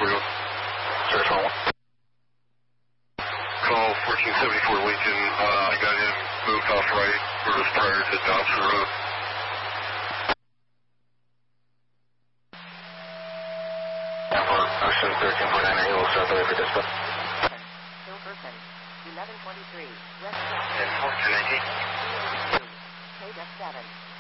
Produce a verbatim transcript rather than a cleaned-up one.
for you. Service one one. Call fourteen seventy-four Lincoln. Uh, I got him moved off right for his prior to Dobson Road. Ocean thirteen point nine, you will start the way for dispatch. Silverton, eleven twenty-three, West And fourteen nineteen. K seven.